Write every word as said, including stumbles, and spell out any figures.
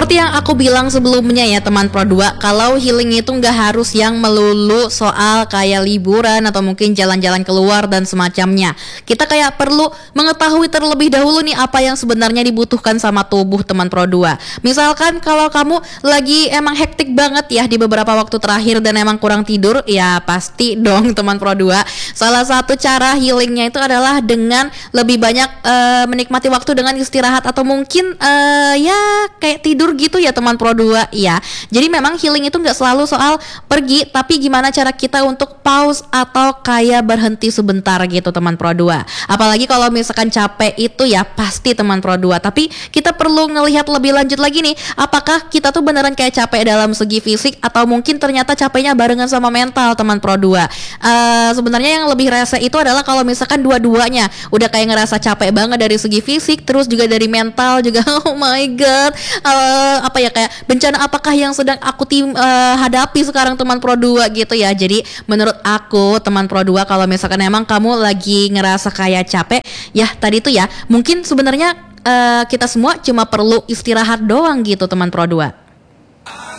Seperti yang aku bilang sebelumnya ya teman Pro dua, kalau healing itu nggak harus yang melulu soal kayak liburan atau mungkin jalan-jalan keluar dan semacamnya. Kita kayak perlu mengetahui terlebih dahulu nih apa yang sebenarnya dibutuhkan sama tubuh teman Pro dua. Misalkan kalau kamu lagi emang hektik banget ya di beberapa waktu terakhir dan emang kurang tidur, ya pasti dong teman Pro dua. Salah satu cara healingnya itu adalah dengan lebih banyak uh, menikmati waktu dengan istirahat atau mungkin uh, ya kayak tidur tidur gitu ya teman Pro dua ya. Jadi memang healing itu nggak selalu soal pergi, tapi gimana cara kita untuk pause atau kayak berhenti sebentar gitu teman Pro dua. Apalagi kalau misalkan capek itu ya pasti teman Pro dua, tapi kita perlu ngelihat lebih lanjut lagi nih, apakah kita tuh beneran kayak capek dalam segi fisik atau mungkin ternyata capeknya barengan sama mental teman Pro dua. Uh, sebenarnya yang lebih rese itu adalah kalau misalkan dua-duanya udah kayak ngerasa capek banget dari segi fisik, terus juga dari mental juga. Oh my god, uh, apa ya kayak bencana apakah yang sedang aku tim uh, hadapi sekarang teman Pro dua gitu ya. Jadi menurut aku teman Pro dua, kalau misalkan emang kamu lagi ngerasa kayak capek ya tadi tuh ya, mungkin sebenarnya uh, kita semua cuma perlu istirahat doang gitu teman Pro dua.